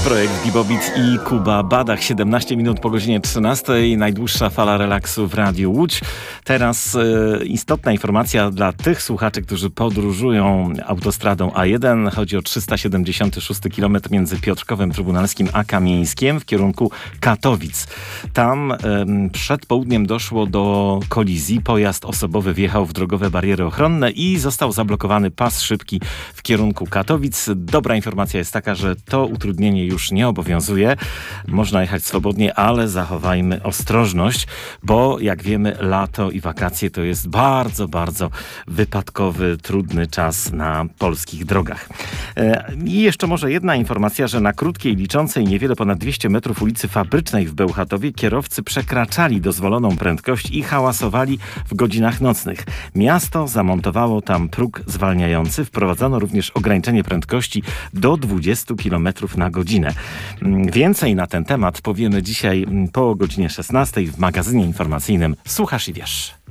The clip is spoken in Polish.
Projekt Gibobit i Kuba Badach. 17 minut po godzinie 13. Najdłuższa fala relaksu w Radiu Łódź. Teraz istotna informacja dla tych słuchaczy, którzy podróżują autostradą A1. Chodzi o 376 km między Piotrkowem Trybunalskim a Kamieńskiem w kierunku Katowic. Tam przed południem doszło do kolizji. Pojazd osobowy wjechał w drogowe bariery ochronne i został zablokowany pas szybki w kierunku Katowic. Dobra informacja jest taka, że to utrudnienie już nie obowiązuje. Można jechać swobodnie, ale zachowajmy ostrożność, bo jak wiemy, lato i wakacje to jest bardzo, bardzo wypadkowy, trudny czas na polskich drogach. I jeszcze może jedna informacja, że na krótkiej, liczącej niewiele ponad 200 metrów ulicy Fabrycznej w Bełchatowie kierowcy przekraczali dozwoloną prędkość i hałasowali w godzinach nocnych. Miasto zamontowało tam próg zwalniający. Wprowadzono również ograniczenie prędkości do 20 km na godzinę. Więcej na ten temat powiemy dzisiaj po godzinie 16 w magazynie informacyjnym Słuchasz i Wiesz.